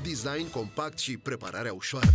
design compact și prepararea ușoară.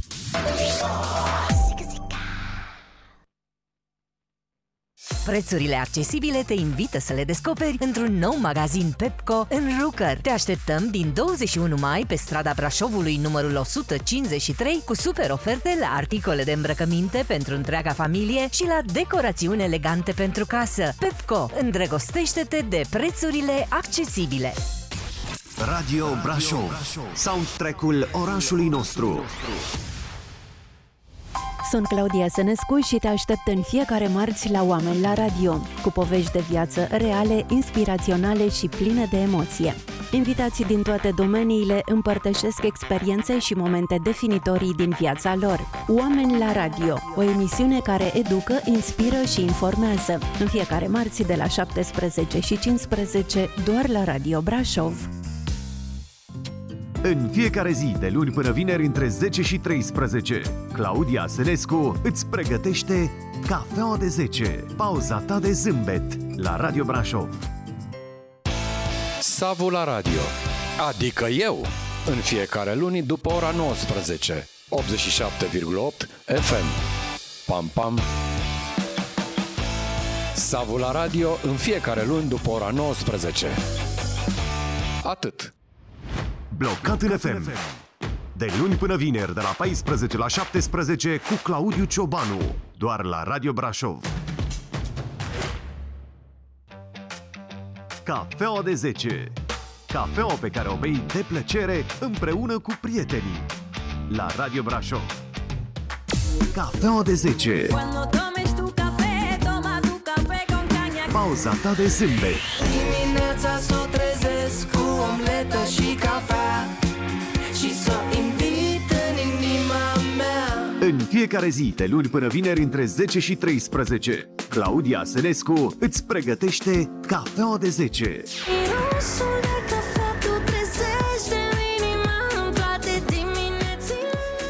Prețurile accesibile te invită să le descoperi într-un nou magazin Pepco în Rucăr. Te așteptăm din 21 mai pe strada Brașovului numărul 153 cu super oferte la articole de îmbrăcăminte pentru întreaga familie și la decorațiuni elegante pentru casă. Pepco, îndrăgostește-te de prețurile accesibile. Radio Brașov, soundtrack-ul orașului nostru. Sunt Claudia Sănescu și te aștept în fiecare marți la Oameni la Radio, cu povești de viață reale, inspiraționale și pline de emoție. Invitații din toate domeniile împărtășesc experiențe și momente definitorii din viața lor. Oameni la Radio, o emisiune care educă, inspiră și informează. În fiecare marți de la 17:15 doar la Radio Brașov. În fiecare zi, de luni până vineri, între 10 și 13, Claudia Sănescu îți pregătește Cafeaua de 10, pauza ta de zâmbet, la Radio Brașov. Savu la radio, adică eu, în fiecare luni după ora 19, 87,8 FM. Pam, pam! Savu la radio, în fiecare luni după ora 19. Atât. Blocat în FM. De luni până vineri, de la 14 la 17, cu Claudiu Ciobanu, doar la Radio Brașov. Cafeaua de 10. Cafeaua pe care o bei de plăcere împreună cu prietenii. La Radio Brașov. Cafeaua de 10. Pauza ta de zâmbet. Dimineața s-o trezesc cu omletă și cafea și s-o invit în inima mea. În fiecare zi, de luni până vineri, între 10 și 13, Claudia Sănescu îți pregătește Cafeaua de 10. Mirosul de cafea tu trezește inima în toate diminețile.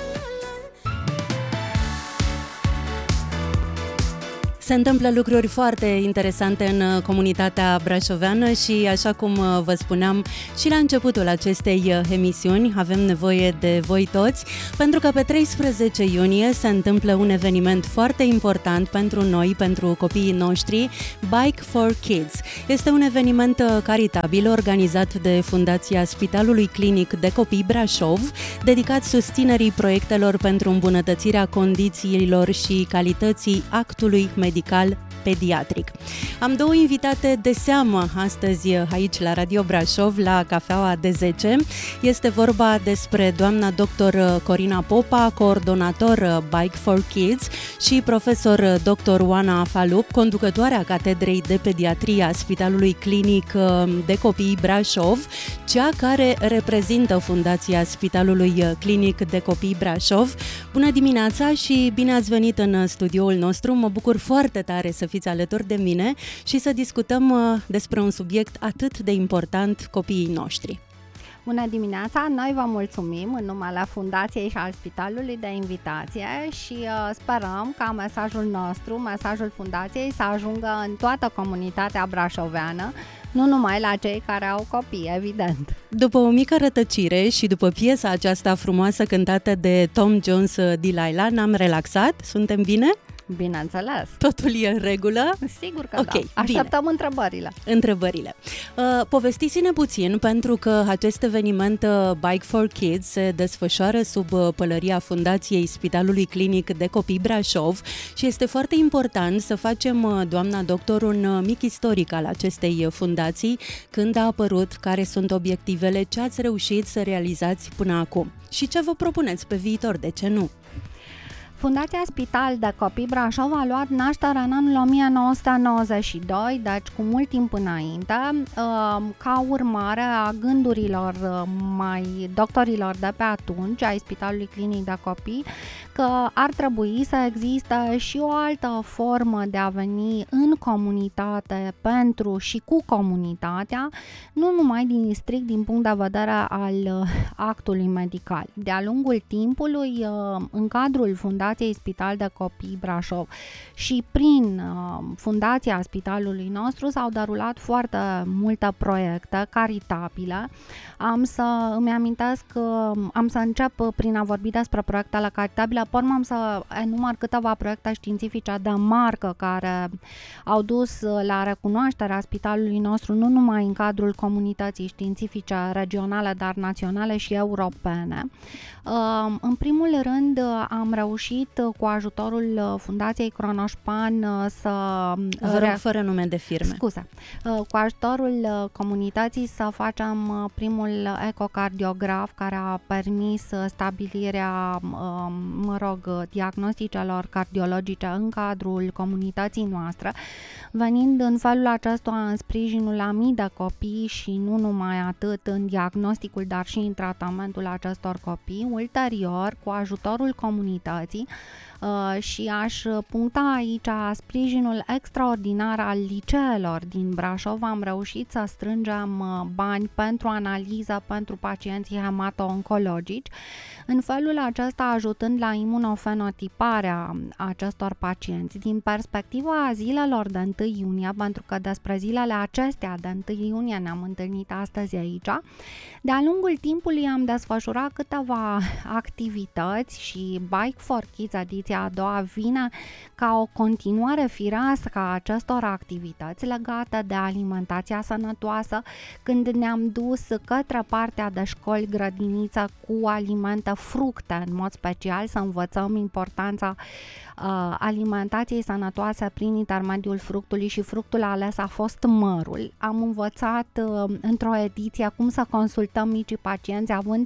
Se întâmplă lucruri foarte interesante în comunitatea brașoveană și, așa cum vă spuneam și la începutul acestei emisiuni, avem nevoie de voi toți, pentru că pe 13 iunie se întâmplă un eveniment foarte important pentru noi, pentru copiii noștri, Bike for Kids. Este un eveniment caritabil organizat de Fundația Spitalului Clinic de Copii Brașov, dedicat susținerii proiectelor pentru îmbunătățirea condițiilor și calității actului medical pediatric. Am două invitate de seamă astăzi aici la Radio Brașov, la Cafeaua de 10. Este vorba despre doamna dr. Corina Popa, coordonator Bike for Kids, și profesor dr. Oana Falup, conducătoarea Catedrei de Pediatrie a Spitalului Clinic de Copii Brașov, cea care reprezintă Fundația Spitalului Clinic de Copii Brașov. Bună dimineața și bine ați venit în studioul nostru. Mă bucur foarte tare să fiți alături de mine și să discutăm despre un subiect atât de important, copiii noștri. Bună dimineața! Noi vă mulțumim în numele Fundației și al Spitalului de invitație și sperăm ca mesajul nostru, mesajul Fundației, să ajungă în toată comunitatea brașoveană, nu numai la cei care au copii, evident. După o mică rătăcire și după piesa aceasta frumoasă cântată de Tom Jones, Delilah, ne-am relaxat? Suntem bine? Bineînțeles. Totul e în regulă? Sigur că da. Așteptăm întrebările. Povestiți-ne puțin, pentru că acest eveniment Bike for Kids se desfășoară sub pălăria Fundației Spitalului Clinic de Copii Brașov și este foarte important să facem, doamna doctor, un mic istoric al acestei fundații, când a apărut, care sunt obiectivele, ce ați reușit să realizați până acum și ce vă propuneți pe viitor, de ce nu? Fundația Spital de Copii Brașov a luat naștere în anul 1992, deci cu mult timp înainte, ca urmare a gândurilor doctorilor de pe atunci, ai Spitalului Clinic de Copii, că ar trebui să existe și o altă formă de a veni în comunitate pentru și cu comunitatea, nu numai strict din punct de vedere al actului medical. De-a lungul timpului, în cadrul Fundației Fundației Spital de Copii Brașov și prin fundația spitalului nostru s-au derulat foarte multe proiecte caritabile. Am să încep prin a vorbi despre proiectele caritabile, pe urmă am să enumăr câteva proiecte științifice de marcă care au dus la recunoașterea spitalului nostru nu numai în cadrul comunității științifice regionale, dar naționale și europene. În primul rând am reușit cu ajutorul Fundației Cronoșpan să... Vă rog, fără nume de firme. Scuze. Cu ajutorul comunității să facem primul ecocardiograf care a permis stabilirea, diagnosticelor cardiologice în cadrul comunității noastre, venind în felul acesta în sprijinul a mii de copii și nu numai atât în diagnosticul, dar și în tratamentul acestor copii. Ulterior, cu ajutorul comunității și aș puncta aici sprijinul extraordinar al liceelor din Brașov, am reușit să strângem bani pentru analiză pentru pacienții hemato-oncologici, în felul acesta ajutând la imunofenotiparea acestor pacienți. Din perspectiva zilelor de 1 iunie, pentru că despre zilele acestea de 1 iunie ne-am întâlnit astăzi aici, de-a lungul timpului am desfășurat câteva activități și Bike for Kids ediția a doua vine ca o continuare firească a acestor activități legate de alimentația sănătoasă, când ne-am dus către partea de școli, grădiniță cu alimente, fructe în mod special, să învățăm importanța alimentației sănătoase prin intermediul fructului și fructul ales a fost mărul. Am învățat într-o ediție cum să consultăm micii pacienți, având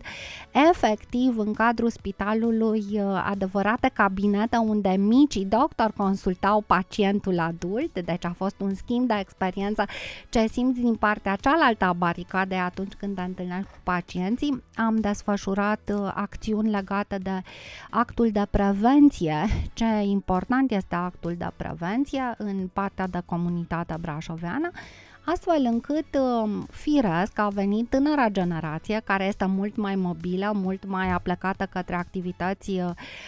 efectiv în cadrul spitalului adevărate cabinete unde micii doctori consultau pacientul adult, deci a fost un schimb de experiență ce simți din partea cealaltă a baricadei atunci când te întâlnești cu pacienții. Am desfășurat acțiuni legate de actul de prevenție. Ce important este actul de prevenție în partea de comunitate brașoveană, astfel încât firesc a venit tânăra generație care este mult mai mobilă, mult mai aplecată către activități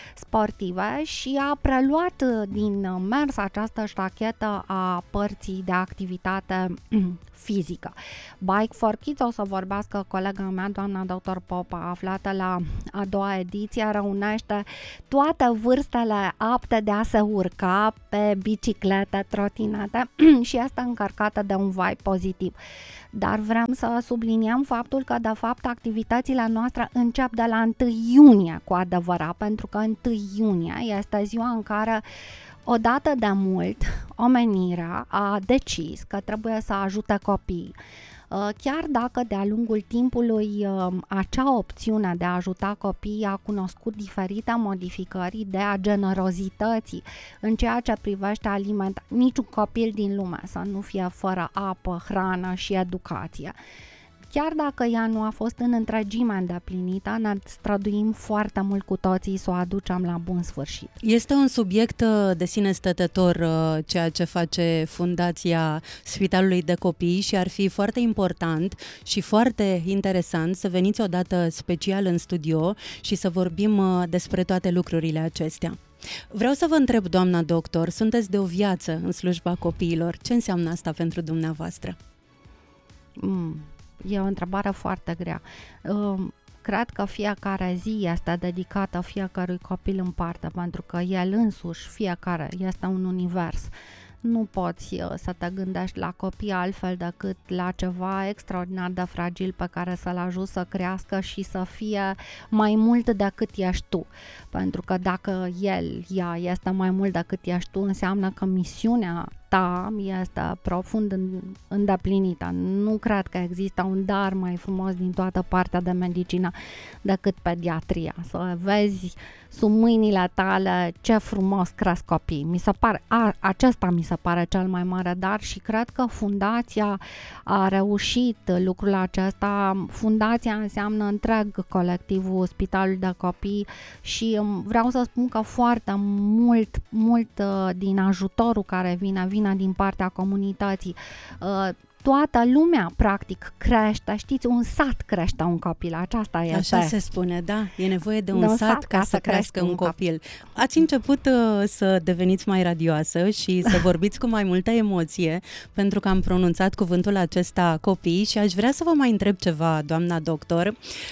sportive și a preluat din mers această ștachetă a părții de activitate fizică. Bike for Kids, o să vorbească colega mea, doamna dr. Popa, aflată la a doua ediție, reunește toate vârstele apte de a se urca pe biciclete, trotinete și este încărcată de un vibe pozitiv. Dar vrem să subliniem faptul că, de fapt, activitățile noastre încep de la 1 iunie cu adevărat, pentru că 1 iunie este ziua în care odată de mult omenirea a decis că trebuie să ajute copiii. Chiar dacă de-a lungul timpului acea opțiune de a ajuta copiii a cunoscut diferite modificări, ideea generozității în ceea ce privește alimentația, niciun copil din lume să nu fie fără apă, hrană și educație. Chiar dacă ea nu a fost în întregime îndeplinită, ne străduim foarte mult cu toții să o aducem la bun sfârșit. Este un subiect de sine stătător ceea ce face Fundația Spitalului de Copii și ar fi foarte important și foarte interesant să veniți odată special în studio și să vorbim despre toate lucrurile acestea. Vreau să vă întreb, doamna doctor, sunteți de o viață în slujba copiilor. Ce înseamnă asta pentru dumneavoastră? E o întrebare foarte grea. Cred că fiecare zi este dedicată fiecărui copil în parte, pentru că el însuși, fiecare, este un univers. Nu poți să te gândești la copii altfel decât la ceva extraordinar de fragil pe care să-l ajuți să crească și să fie mai mult decât ești tu. Pentru că dacă ea este mai mult decât ești tu, înseamnă că misiunea ta este profund îndeplinită. Nu cred că există un dar mai frumos din toată partea de medicină decât pediatria. Să vezi sub mâinile tale ce frumos cresc copii. Acesta mi se pare cel mai mare dar și cred că fundația a reușit lucrul acesta. Fundația înseamnă întreg colectivul Spitalul de Copii și vreau să spun că foarte mult din ajutorul care vine din partea comunității. toată lumea, practic, crește. Știți, un sat crește un copil, aceasta este. Așa se spune, da. E nevoie de un sat ca să crească un copil. Ați început să deveniți mai radioasă și să vorbiți cu mai multă emoție, pentru că am pronunțat cuvântul acesta copii și aș vrea să vă mai întreb ceva, doamna doctor.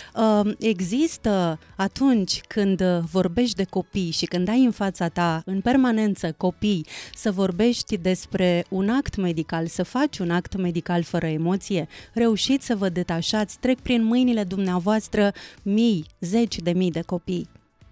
Există atunci când vorbești de copii și când ai în fața ta în permanență copii, să vorbești despre un act medical, să faci un act medical fără emoție? Reușiți să vă detașați? Trec prin mâinile dumneavoastră zeci de mii de copii.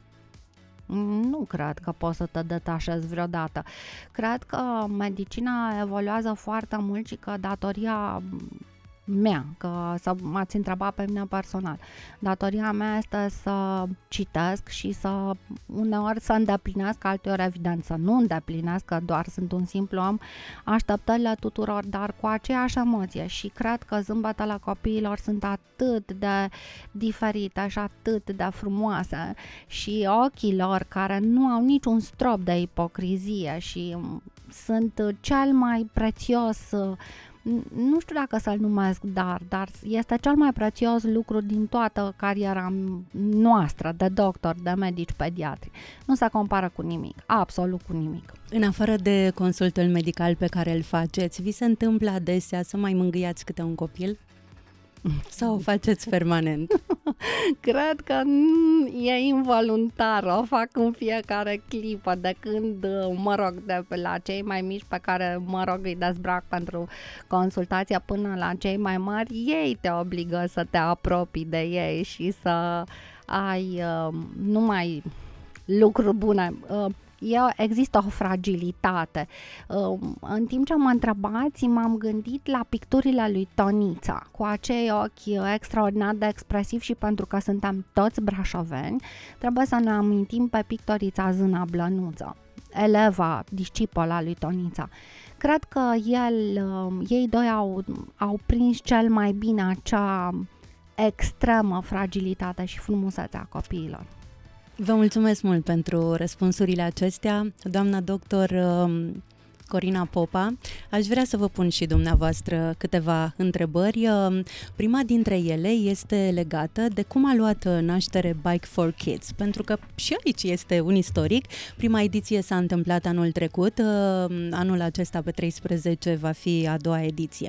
Nu cred că poți să te detașezi vreodată. Cred că medicina evoluează foarte mult și că datoria mea, că m-ați întrebat pe mine personal, datoria mea este să citesc și să uneori să îndeplinesc, alteori evident să nu îndeplinesc, că doar sunt un simplu om, așteptările tuturor, dar cu aceeași emoție, și cred că zâmbetele copiilor sunt atât de diferite și atât de frumoase și ochii lor care nu au niciun strop de ipocrizie și sunt cel mai prețios, nu știu dacă să-l numesc dar este cel mai prețios lucru din toată cariera noastră de doctor, de medici pediatri. Nu se compară cu nimic, absolut cu nimic. În afară de consultul medical pe care îl faceți, vi se întâmplă adesea să mai mângâiați câte un copil? Sau o faceți permanent? Cred că e involuntar, o fac în fiecare clipă, de când, de la cei mai mici pe care, îi dezbrac pentru consultația, până la cei mai mari, ei te obligă să te apropii de ei și să ai numai lucruri bune. Există o fragilitate. În timp ce mă întrebați, m-am gândit la picturile lui Tonița, cu acei ochi extraordinar de expresivi, și pentru că suntem toți brașoveni, trebuie să ne amintim pe pictorița Zâna Blănuță, eleva, discipola lui Tonița. Cred că ei doi au prins cel mai bine acea extremă fragilitate și frumusețe a copiilor. Vă mulțumesc mult pentru răspunsurile acestea, doamna doctor Corina Popa. Aș vrea să vă pun și dumneavoastră câteva întrebări. Prima dintre ele este legată de cum a luat naștere Bike for Kids, pentru că și aici este un istoric. Prima ediție s-a întâmplat anul trecut, anul acesta pe 13 va fi a doua ediție.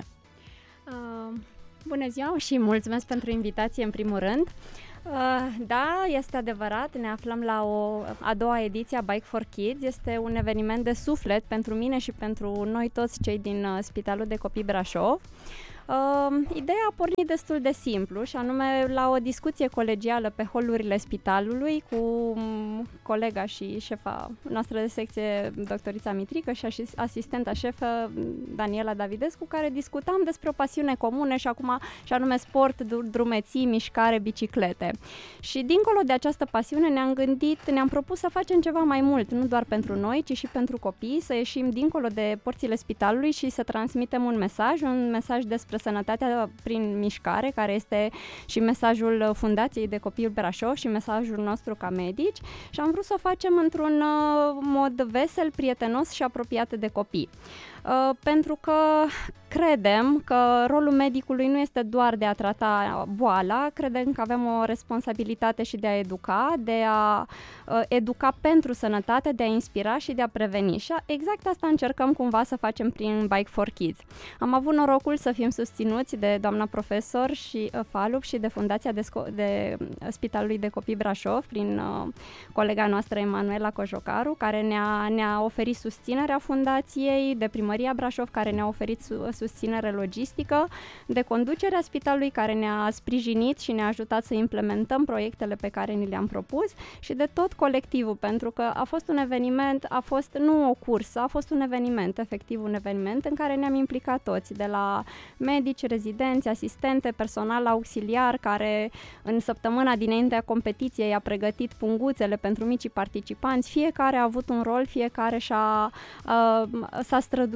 Bună ziua și mulțumesc pentru invitație în primul rând. Da, este adevărat, ne aflăm la a doua ediție a Bike for Kids. Este un eveniment de suflet pentru mine și pentru noi toți cei din Spitalul de Copii Brașov. Ideea a pornit destul de simplu, și anume la o discuție colegială pe holurile spitalului cu colega și șefa noastră de secție, doctorița Mitrică, și asistenta șefă Daniela Davidescu, care discutam despre o pasiune comună și anume sport, drumeții, mișcare, biciclete. Și dincolo de această pasiune ne-am propus să facem ceva mai mult, nu doar pentru noi, ci și pentru copii, să ieșim dincolo de porțile spitalului și să transmitem un mesaj despre sănătatea prin mișcare, care este și mesajul Fundației de Copii Brașov și mesajul nostru ca medici, și am vrut să o facem într-un mod vesel, prietenos și apropiat de copii. Pentru că credem că rolul medicului nu este doar de a trata boala, credem că avem o responsabilitate și de a educa pentru sănătate, de a inspira și de a preveni. Și exact asta încercăm cumva să facem prin Bike for Kids. Am avut norocul să fim susținuți de doamna profesor și Falup și de Fundația de Spitalului de Copii Brașov, prin colega noastră Emanuela Cojocaru, care ne-a oferit susținerea fundației, de Primăria Brașov, care ne-a oferit susținere logistică, de conducerea spitalului, care ne-a sprijinit și ne-a ajutat să implementăm proiectele pe care ni le-am propus, și de tot colectivul, pentru că a fost un eveniment, a fost nu o cursă, a fost un eveniment, efectiv un eveniment în care ne-am implicat toți, de la medici, rezidenți, asistente, personal auxiliar, care în săptămâna dinaintea competiției a pregătit punguțele pentru micii participanți. Fiecare a avut un rol, fiecare s-a străduit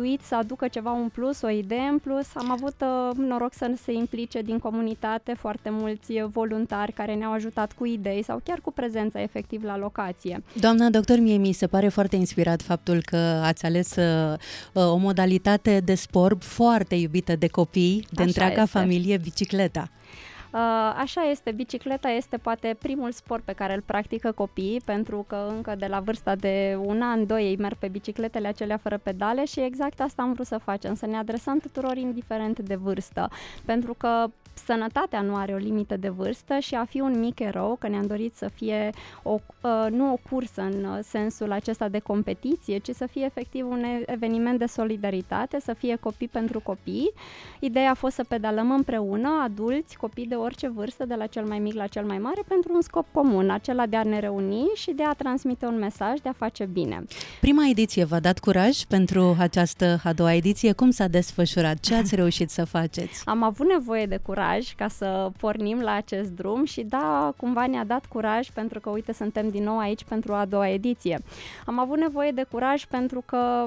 reuit să aducă ceva în plus, o idee în plus. Am avut noroc să se implice din comunitate foarte mulți voluntari care ne-au ajutat cu idei sau chiar cu prezența efectiv la locație. Doamna doctor, mie mi se pare foarte inspirat faptul că ați ales o modalitate de sport foarte iubită de copii, de întreaga familie, bicicleta. Așa este, bicicleta este poate primul sport pe care îl practică copiii, pentru că încă de la vârsta de 1 an, 2 ei merg pe bicicletele acelea fără pedale și exact asta am vrut să facem, să ne adresăm tuturor indiferent de vârstă, pentru că sănătatea nu are o limită de vârstă și a fi un mic erou, că ne-am dorit să fie nu o cursă în sensul acesta de competiție, ci să fie efectiv un eveniment de solidaritate, să fie copii pentru copii. Ideea a fost să pedalăm împreună, adulți, copii de orice vârstă, de la cel mai mic la cel mai mare, pentru un scop comun, acela de a ne reuni și de a transmite un mesaj, de a face bine. Prima ediție v-a dat curaj pentru această a doua ediție? Cum s-a desfășurat? Ce ați reușit să faceți? Am avut nevoie de curaj ca să pornim la acest drum și da, cumva ne-a dat curaj pentru că, uite, suntem din nou aici pentru a doua ediție. Am avut nevoie de curaj pentru că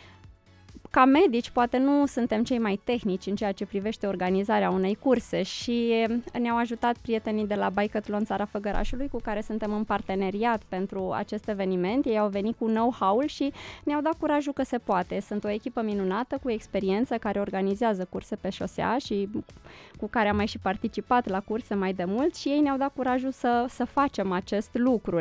ca medici, poate nu suntem cei mai tehnici în ceea ce privește organizarea unei curse și ne-au ajutat prietenii de la Bikeathlon Țara Făgărașului, cu care suntem în parteneriat pentru acest eveniment. Ei au venit cu know-how și ne-au dat curajul că se poate. Sunt o echipă minunată, cu experiență, care organizează curse pe șosea și cu care am mai și participat la curse mai de mult și ei ne-au dat curajul să facem acest lucru.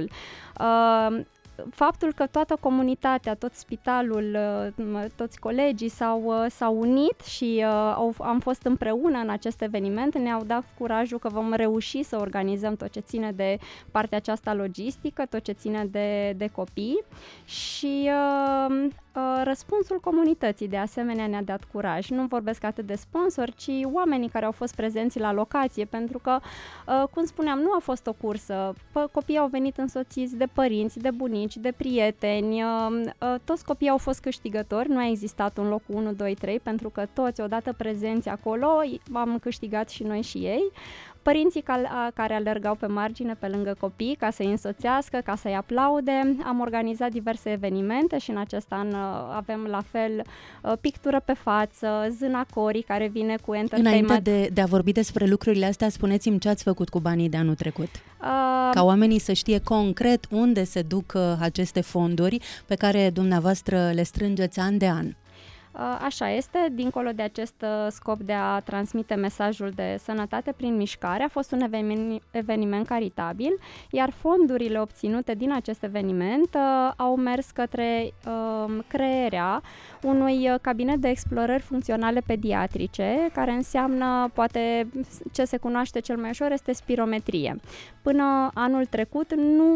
Faptul că toată comunitatea, tot spitalul, toți colegii s-au unit și am fost împreună în acest eveniment, ne-au dat curajul că vom reuși să organizăm tot ce ține de partea aceasta logistică, tot ce ține de copii și răspunsul comunității de asemenea ne-a dat curaj. Nu vorbesc atât de sponsori, ci oamenii care au fost prezenți la locație, pentru că, cum spuneam, nu a fost o cursă. Copiii au venit însoțiți de părinți, de bunici, de prieteni, toți copiii au fost câștigători, nu a existat un loc 1, 2, 3, pentru că toți, odată prezenți acolo, am câștigat și noi și ei. Părinții care alergau pe margine, pe lângă copii, ca să-i însoțească, ca să-i aplaude. Am organizat diverse evenimente și în acest an avem la fel pictură pe față, Zâna Cori, care vine cu entertainment. Înainte de a vorbi despre lucrurile astea, spuneți-mi ce ați făcut cu banii de anul trecut. Ca oamenii să știe concret unde se duc aceste fonduri pe care dumneavoastră le strângeți an de an. Așa este, dincolo de acest scop de a transmite mesajul de sănătate prin mișcare, a fost un eveniment caritabil, iar fondurile obținute din acest eveniment au mers către crearea unui cabinet de explorări funcționale pediatrice, care înseamnă, poate ce se cunoaște cel mai ușor, este spirometrie. Până anul trecut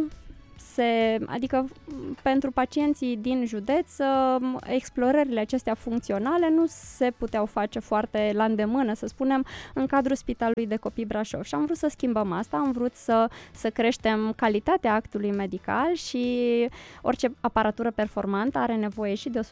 adică pentru pacienții din județ, explorările acestea funcționale nu se puteau face foarte la îndemână, să spunem, în cadrul Spitalului de Copii Brașov. Și am vrut să schimbăm asta, am vrut să creștem calitatea actului medical și orice aparatură performantă are nevoie și de o